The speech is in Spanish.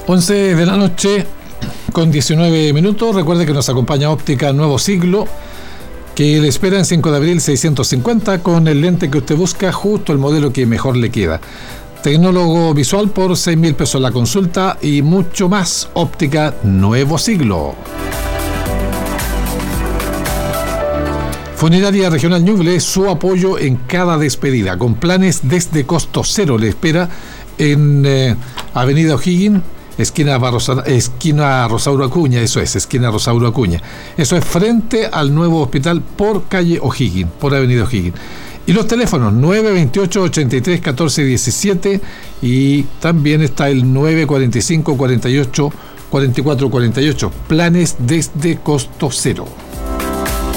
11 de la noche con 19 minutos. Recuerde que nos acompaña Óptica Nuevo Siglo, que le espera en 5 de abril 650 con el lente que usted busca, justo el modelo que mejor le queda. Tecnólogo visual por 6.000 pesos la consulta y mucho más. Óptica Nuevo Siglo. Funeraria Regional Ñuble, su apoyo en cada despedida, con planes desde costo cero. Le espera en Avenida O'Higgins, esquina Rosauro Acuña, esquina Rosauro Acuña. Eso es frente al nuevo hospital por calle O'Higgins, por Avenida O'Higgins. Y los teléfonos 928-83-14-17 y también está el 945-48-44-48. Planes desde costo cero.